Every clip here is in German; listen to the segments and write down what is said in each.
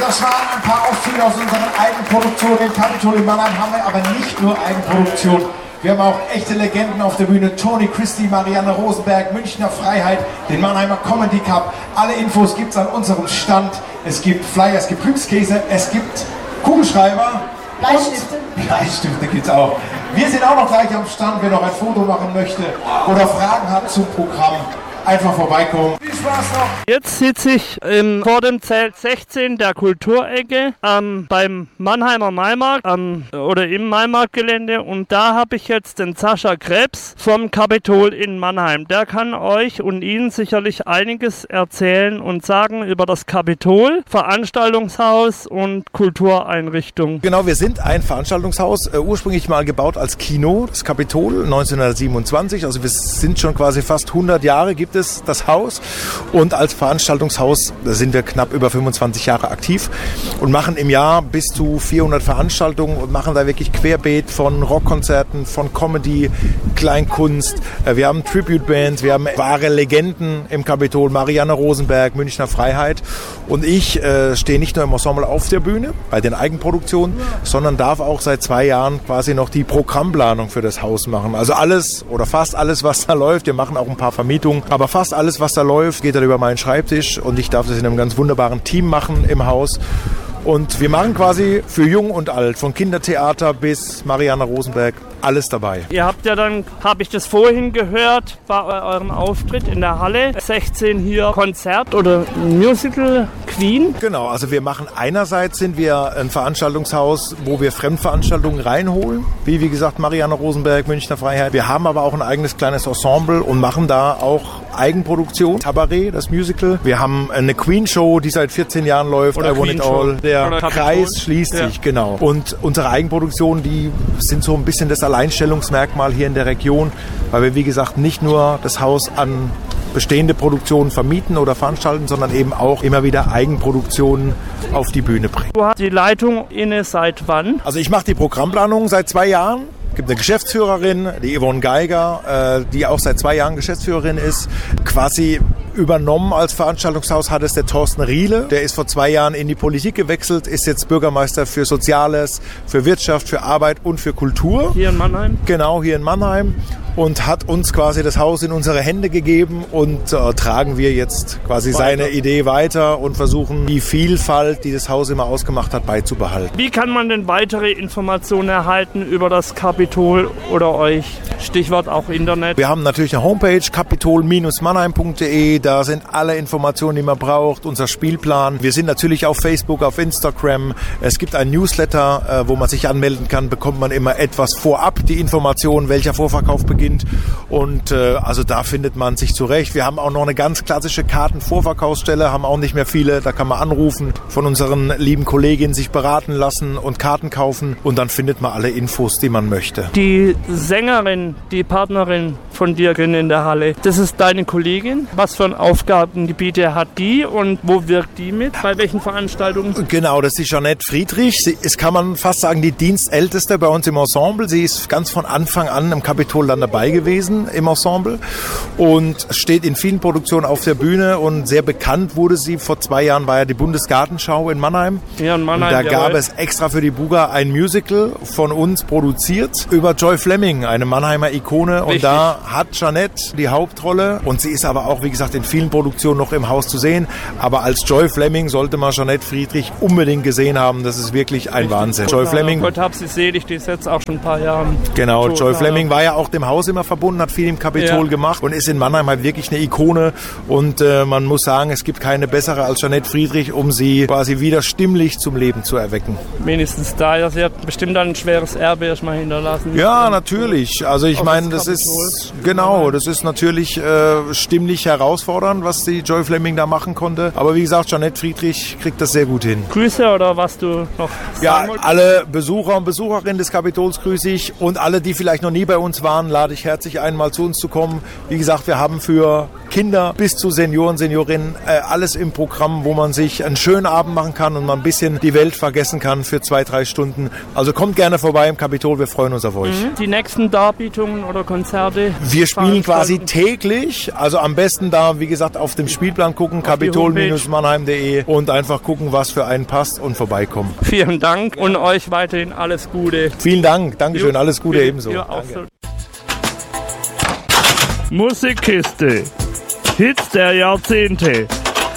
das waren ein paar Auszüge aus unseren Eigenproduktionen. Im Capitol in Mannheim haben wir aber nicht nur Eigenproduktion. Wir haben auch echte Legenden auf der Bühne. Tony Christie, Marianne Rosenberg, Münchner Freiheit, den Mannheimer Comedy Cup. Alle Infos gibt es an unserem Stand. Es gibt Flyer, es gibt Glückskäse, es gibt Kugelschreiber. Bleistifte gibt es auch. Wir sind auch noch gleich am Stand. Wer noch ein Foto machen möchte oder Fragen hat zum Programm, einfach vorbeikommen. Viel Spaß noch! Jetzt sitze ich vor dem Zelt 16 der Kulturecke beim Mannheimer Maimarkt oder im Maimarktgelände, und da habe ich jetzt den Sascha Krebs vom Capitol in Mannheim. Der kann euch und Ihnen sicherlich einiges erzählen und sagen über das Capitol, Veranstaltungshaus und Kultureinrichtung. Genau, wir sind ein Veranstaltungshaus, ursprünglich mal gebaut als Kino, das Capitol 1927, also wir sind schon quasi fast 100 Jahre gibt es das Haus, und als Veranstaltungshaus sind wir knapp über 25 Jahre aktiv und machen im Jahr bis zu 400 Veranstaltungen und machen da wirklich querbeet von Rockkonzerten, von Comedy, Kleinkunst. Wir haben Tribute-Bands, wir haben wahre Legenden im Capitol, Marianne Rosenberg, Münchner Freiheit, und ich stehe nicht nur im Ensemble auf der Bühne bei den Eigenproduktionen, sondern darf auch seit 2 Jahren quasi noch die Programmplanung für das Haus machen. Also alles oder fast alles, was da läuft. Wir machen auch ein paar Vermietungen, aber fast alles, was da läuft, geht dann über meinen Schreibtisch, und ich darf das in einem ganz wunderbaren Team machen im Haus. Und wir machen quasi für Jung und Alt, von Kindertheater bis Marianne Rosenberg, alles dabei. Ihr habt ja dann, habe ich das vorhin gehört, bei eurem Auftritt in der Halle 16 hier Konzert oder Musical Queen. Genau, also wir machen einerseits sind wir ein Veranstaltungshaus, wo wir Fremdveranstaltungen reinholen, wie gesagt Marianne Rosenberg, Münchner Freiheit. Wir haben aber auch ein eigenes kleines Ensemble und machen da auch Eigenproduktion. Tabaret, das Musical. Wir haben eine Queen-Show, die seit 14 Jahren läuft. Oder I Want It All. Der Kreis schließt sich, genau. Und unsere Eigenproduktionen, die sind so ein bisschen das Alleinstellungsmerkmal hier in der Region, weil wir, wie gesagt, nicht nur das Haus an bestehende Produktionen vermieten oder veranstalten, sondern eben auch immer wieder Eigenproduktionen auf die Bühne bringen. Du hast die Leitung inne seit wann? Also ich mache die Programmplanung seit 2 Jahren. Es gibt eine Geschäftsführerin, die Yvonne Geiger, die auch seit 2 Jahren Geschäftsführerin ist. Quasi übernommen als Veranstaltungshaus hat es der Thorsten Riele. Der ist vor 2 Jahren in die Politik gewechselt, ist jetzt Bürgermeister für Soziales, für Wirtschaft, für Arbeit und für Kultur. Hier in Mannheim? Genau, hier in Mannheim. Und hat uns quasi das Haus in unsere Hände gegeben, und tragen wir jetzt quasi seine Idee weiter und versuchen, die Vielfalt, die das Haus immer ausgemacht hat, beizubehalten. Wie kann man denn weitere Informationen erhalten über das Capitol oder euch? Stichwort auch Internet. Wir haben natürlich eine Homepage, capitol-mannheim.de. Da sind alle Informationen, die man braucht, unser Spielplan. Wir sind natürlich auf Facebook, auf Instagram. Es gibt ein Newsletter, wo man sich anmelden kann, bekommt man immer etwas vorab, die Information, welcher Vorverkauf beginnt. Und also da findet man sich zurecht. Wir haben auch noch eine ganz klassische Kartenvorverkaufsstelle, haben auch nicht mehr viele. Da kann man anrufen, von unseren lieben Kolleginnen sich beraten lassen und Karten kaufen. Und dann findet man alle Infos, die man möchte. Die Sängerin, die Partnerin von dir in der Halle, das ist deine Kollegin. Was für Aufgabengebiete hat die und wo wirkt die mit? Bei welchen Veranstaltungen? Genau, das ist die Jeanette Friedrich. Sie ist, kann man fast sagen, die Dienstälteste bei uns im Ensemble. Sie ist ganz von Anfang an im Capitol dann dabei gewesen im Ensemble und steht in vielen Produktionen auf der Bühne, und sehr bekannt wurde sie. Vor 2 Jahren war ja die Bundesgartenschau in Mannheim. Ja, in Mannheim. Und da gab es extra für die Buga ein Musical von uns produziert über Joy Fleming, eine Mannheimer Ikone. Richtig. Und da hat Jeanette die Hauptrolle, und sie ist aber auch, wie gesagt, in vielen Produktionen noch im Haus zu sehen. Aber als Joy Fleming sollte man Jeanette Friedrich unbedingt gesehen haben. Das ist wirklich ein Wahnsinn. Joy Fleming. Gott hab sie selig, die ist jetzt auch schon ein paar Jahre. Genau, Joy Fleming war ja auch dem Haus immer verbunden, hat viel im Capitol gemacht und ist in Mannheim halt wirklich eine Ikone. Und man muss sagen, es gibt keine bessere als Jeanette Friedrich, um sie quasi wieder stimmlich zum Leben zu erwecken. Wenigstens da, ja, sie hat bestimmt dann ein schweres Erbe erstmal hinterlassen. Ja, natürlich. Also ich meine, das ist genau, das ist natürlich stimmlich herausfordernd, was die Joy Fleming da machen konnte. Aber wie gesagt, Jeanette Friedrich kriegt das sehr gut hin. Grüße oder was du noch sagen wolltest? Alle Besucher und Besucherinnen des Kapitols grüße ich, und alle, die vielleicht noch nie bei uns waren, lade ich herzlich ein, mal zu uns zu kommen. Wie gesagt, wir haben für Kinder bis zu Senioren, Seniorinnen, alles im Programm, wo man sich einen schönen Abend machen kann und mal ein bisschen die Welt vergessen kann für 2-3 Stunden. Also kommt gerne vorbei im Kapitol, wir freuen uns auf euch. Die nächsten Darbietungen oder Konzerte? Wir spielen quasi täglich, also am besten da, wie gesagt, auf dem Spielplan gucken, kapitol-mannheim.de und einfach gucken, was für einen passt und vorbeikommen. Vielen Dank und euch weiterhin alles Gute. Vielen Dank, Dankeschön, alles Gute ebenso. Ja, auch so. Musikkiste. Hits der Jahrzehnte.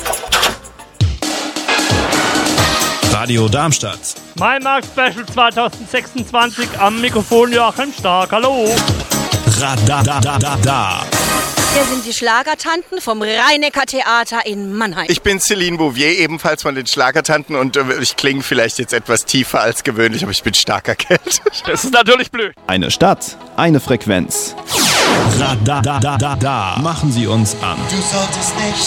Radio Darmstadt. Maimarkt Special 2026 am Mikrofon Joachim Stark. Hallo. Radadadada. Wir sind die Schlagertanten vom Rhein-Neckar-Theater in Mannheim. Ich bin Céline Bouvier, ebenfalls von den Schlagertanten und ich klinge vielleicht jetzt etwas tiefer als gewöhnlich, aber ich bin stark erkältet. Das ist natürlich blöd. Eine Stadt, eine Frequenz. Radadadada. Machen Sie uns an. Du solltest nicht